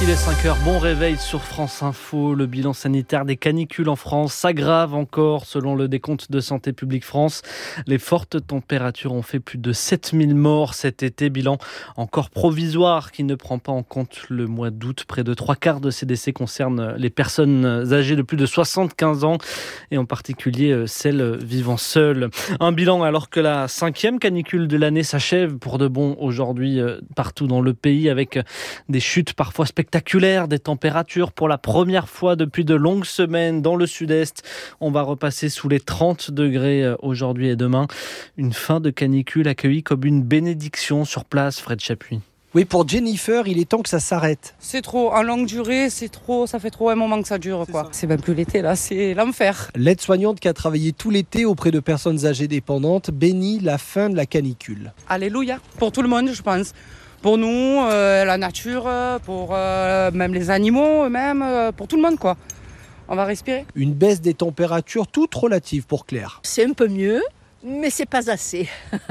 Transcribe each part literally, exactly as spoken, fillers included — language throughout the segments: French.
Il est cinq heures, bon réveil sur France Info. Le bilan sanitaire des canicules en France s'aggrave encore selon le décompte de Santé publique France. Les fortes températures ont fait plus de sept mille morts cet été. Bilan encore provisoire qui ne prend pas en compte le mois d'août. Près de trois quarts de ces décès concernent les personnes âgées de plus de soixante-quinze ans et en particulier celles vivant seules. Un bilan alors que la cinquième canicule de l'année s'achève pour de bon aujourd'hui partout dans le pays avec des chutes parfois spectaculaires. Spectaculaire des températures pour la première fois depuis de longues semaines dans le sud-est. On va repasser sous les trente degrés aujourd'hui et demain. Une fin de canicule accueillie comme une bénédiction sur place, Fred Chapuis. Oui, pour Jennifer, il est temps que ça s'arrête. C'est trop, en longue durée, c'est trop, ça fait trop un moment que ça dure, quoi. C'est, c'est même plus l'été, là, c'est l'enfer. L'aide-soignante qui a travaillé tout l'été auprès de personnes âgées dépendantes bénit la fin de la canicule. Alléluia, pour tout le monde, je pense. Pour nous, euh, la nature, pour euh, même les animaux, eux-mêmes, euh, pour tout le monde, quoi. On va respirer. Une baisse des températures toute relative pour Claire. C'est un peu mieux, mais c'est pas assez.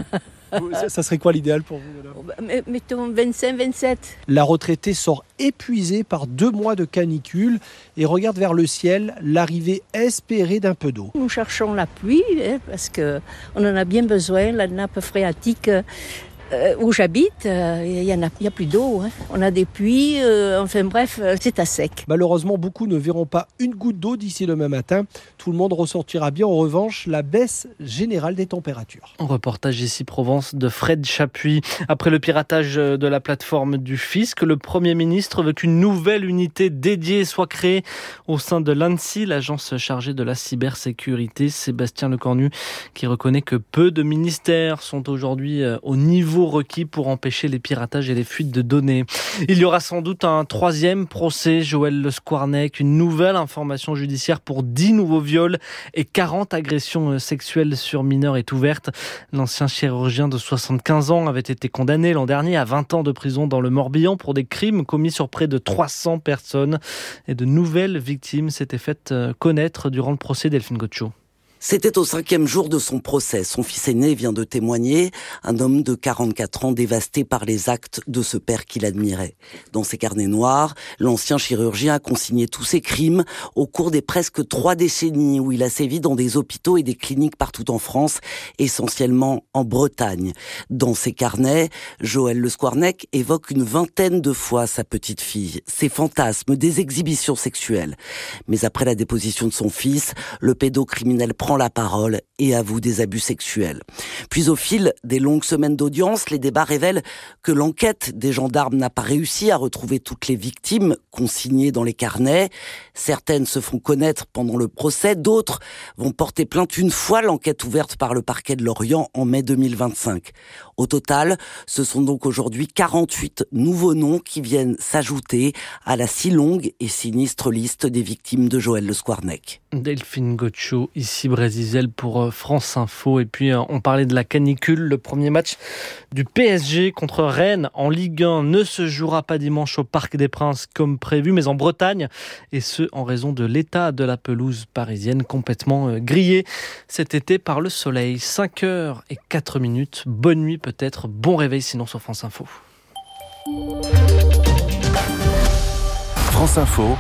ça, ça serait quoi l'idéal pour vous, madame ? Mettons vingt-cinq vingt-sept. La retraitée sort épuisée par deux mois de canicule et regarde vers le ciel, l'arrivée espérée d'un peu d'eau. Nous cherchons la pluie hein, parce qu'on en a bien besoin, la nappe phréatique. Euh, où j'habite, il euh, n'y a, a plus d'eau. Hein. On a des puits, euh, enfin bref, euh, c'est à sec. Malheureusement, beaucoup ne verront pas une goutte d'eau d'ici demain matin. Tout le monde ressortira bien. En revanche, la baisse générale des températures. Un reportage ici Provence de Fred Chapuis. Après le piratage de la plateforme du fisc, le Premier ministre veut qu'une nouvelle unité dédiée soit créée au sein de l'ANSSI, l'agence chargée de la cybersécurité. Sébastien Lecornu qui reconnaît que peu de ministères sont aujourd'hui au niveau requis pour empêcher les piratages et les fuites de données. Il y aura sans doute un troisième procès, Joël Le Squarnec, une nouvelle information judiciaire pour dix nouveaux viols et quarante agressions sexuelles sur mineurs est ouverte. L'ancien chirurgien de soixante-quinze ans avait été condamné l'an dernier à vingt ans de prison dans le Morbihan pour des crimes commis sur près de trois cents personnes et de nouvelles victimes s'étaient faites connaître durant le procès. Delphine Gaucho. C'était au cinquième jour de son procès. Son fils aîné vient de témoigner, un homme de quarante-quatre ans dévasté par les actes de ce père qu'il admirait. Dans ses carnets noirs, l'ancien chirurgien a consigné tous ses crimes au cours des presque trois décennies où il a sévi dans des hôpitaux et des cliniques partout en France, essentiellement en Bretagne. Dans ses carnets, Joël Le Squarnec évoque une vingtaine de fois sa petite fille, ses fantasmes, des exhibitions sexuelles. Mais après la déposition de son fils, le pédocriminel prend la parole et avoue des abus sexuels. Puis au fil des longues semaines d'audience, les débats révèlent que l'enquête des gendarmes n'a pas réussi à retrouver toutes les victimes consignées dans les carnets. Certaines se font connaître pendant le procès, d'autres vont porter plainte une fois l'enquête ouverte par le parquet de Lorient en mai deux mille vingt-cinq. Au total, ce sont donc aujourd'hui quarante-huit nouveaux noms qui viennent s'ajouter à la si longue et sinistre liste des victimes de Joël Le Squarnec. Delphine Gaucho, ici Brésil pour France Info. Et puis on parlait de la canicule. Le premier match du P S G contre Rennes en Ligue un ne se jouera pas dimanche au Parc des Princes comme prévu, mais en Bretagne. Et ce, en raison de l'état de la pelouse parisienne complètement grillée cet été par le soleil. cinq heures et quatre minutes. Bonne nuit peut-être. Bon réveil sinon sur France Info. France Info.